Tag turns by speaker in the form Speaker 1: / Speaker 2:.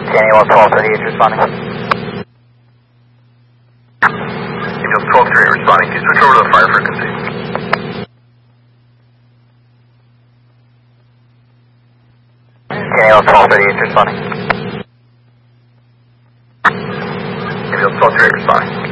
Speaker 1: Daniel 1238 responding.
Speaker 2: Angels 1238 responding. Can you switch over to the fire frequency?
Speaker 1: Daniel 1238 responding.
Speaker 2: Angels 1238 responding.